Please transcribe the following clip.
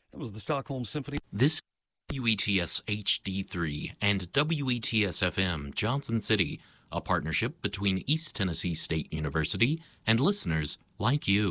That was the Stockholm Symphony. This WETS HD3 and WETS FM Johnson City, a partnership between East Tennessee State University and listeners like you.